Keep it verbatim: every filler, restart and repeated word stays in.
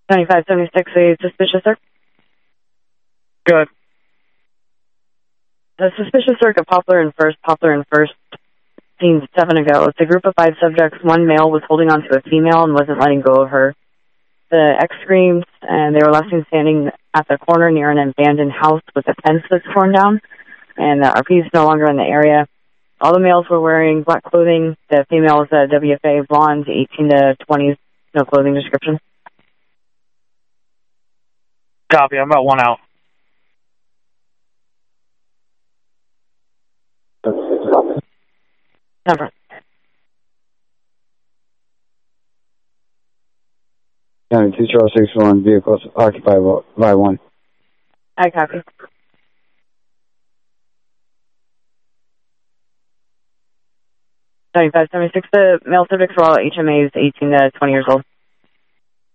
twenty-five seventy-six, a suspicious search. Good. The suspicious search at Poplar and First, Poplar and First, seen seven ago. It's a group of five subjects. One male was holding on to a female and wasn't letting go of her. The ex screamed, and they were left seen standing at the corner near an abandoned house with a fence that's torn down, and the R P is no longer in the area. All the males were wearing black clothing. The female was a W F A blonde, eighteen to twenties, no clothing description. Copy, I'm about one out. Number. County two Charles six one, vehicles occupied by one. I copy. twenty-five seventy-six, the male subjects were all H M As, eighteen to twenty years old.